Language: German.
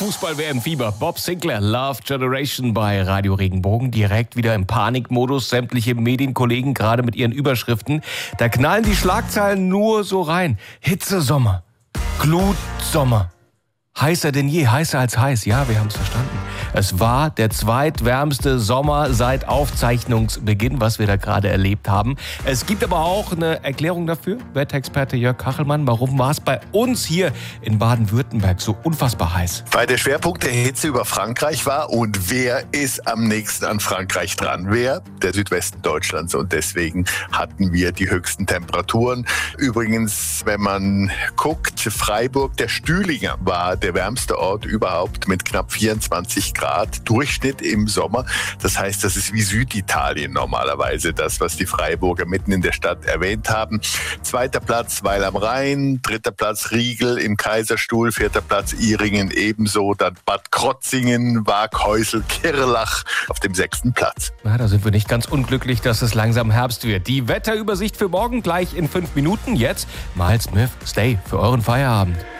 Fußball-WM-Fieber. Bob Sinclair, Love Generation bei Radio Regenbogen. Direkt wieder im Panikmodus. Sämtliche Medienkollegen gerade mit ihren Überschriften. Da knallen die Schlagzeilen nur so rein. Hitzesommer, Glutsommer. Heißer denn je, heißer als heiß. Ja, wir haben es verstanden. Es war der zweitwärmste Sommer seit Aufzeichnungsbeginn, was wir da gerade erlebt haben. Es gibt aber auch eine Erklärung dafür. Wetterexperte Jörg Kachelmann, warum war es bei uns hier in Baden-Württemberg so unfassbar heiß? Weil der Schwerpunkt der Hitze über Frankreich war. Und wer ist am nächsten an Frankreich dran? Wer? Der Südwesten Deutschlands. Und deswegen hatten wir die höchsten Temperaturen. Übrigens, wenn man guckt, Freiburg, der Stühlinger war der wärmste Ort überhaupt mit knapp 24 Grad Durchschnitt im Sommer. Das heißt, das ist wie Süditalien normalerweise, das, was die Freiburger mitten in der Stadt erwähnt haben. Zweiter Platz Weil am Rhein, dritter Platz Riegel im Kaiserstuhl, vierter Platz Ihringen ebenso, dann Bad Krotzingen, Waaghäusel, Kirlach auf dem 6. Platz. Na, da sind wir nicht ganz unglücklich, dass es langsam Herbst wird. Die Wetterübersicht für morgen gleich in 5 Minuten. Jetzt Miles Smith, Stay für euren Feierabend.